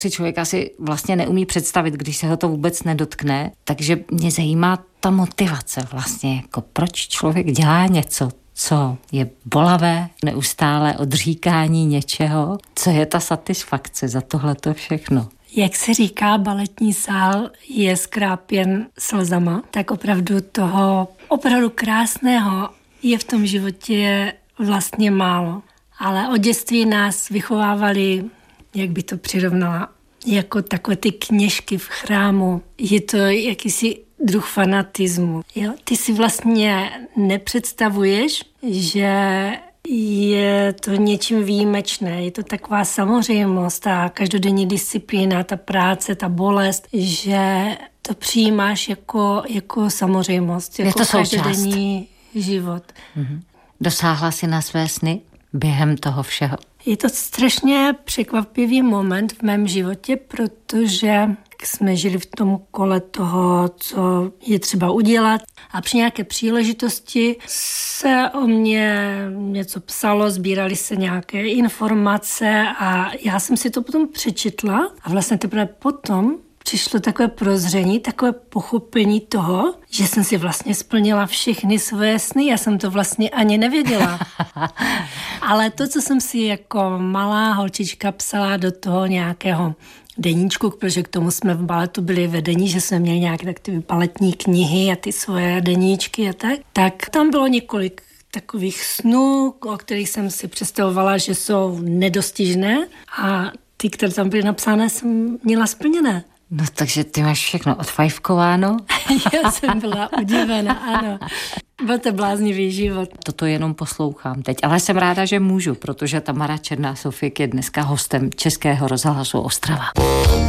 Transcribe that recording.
Si člověk asi vlastně neumí představit, když se ho to vůbec nedotkne, takže mě zajímá ta motivace vlastně, jako proč člověk dělá něco, co je bolavé, neustále odříkání něčeho, co je ta satisfakce za tohleto všechno. Jak se říká, baletní sál je skrápěn slzama, tak opravdu toho opravdu krásného je v tom životě vlastně málo. Ale od dětství nás vychovávali, jak by to přirovnala, jako takové ty kněžky v chrámu. Je to jakýsi druh fanatismu. Jo? Ty si vlastně nepředstavuješ, že je to něčím výjimečné. Je to taková samozřejmost, ta každodenní disciplína, ta práce, ta bolest, že to přijímáš jako samozřejmost, jako je to každodenní život. Dosáhla si na své sny během toho všeho? Je to strašně překvapivý moment v mém životě, protože jsme žili v tom kole toho, co je třeba udělat. A při nějaké příležitosti se o mě něco psalo, sbíraly se nějaké informace a já jsem si to potom přečetla a vlastně teprve potom přišlo takové prozření, takové pochopení toho, že jsem si vlastně splnila všechny své sny. Já jsem to vlastně ani nevěděla. Ale to, co jsem si jako malá holčička psala do toho nějakého deníčku, protože k tomu jsme v baletu byli vedení, že jsme měli nějaké tak ty baletní knihy a ty svoje deníčky a tak tam bylo několik takových snů, o kterých jsem si představovala, že jsou nedostižné a ty, které tam byly napsané, jsem měla splněné. No takže ty máš všechno odfajfkováno? Já jsem byla udivena, ano. Byl to bláznivý život. Toto jenom poslouchám teď, ale jsem ráda, že můžu, protože Tamara Černá Sofik je dneska hostem Českého rozhlasu Ostrava.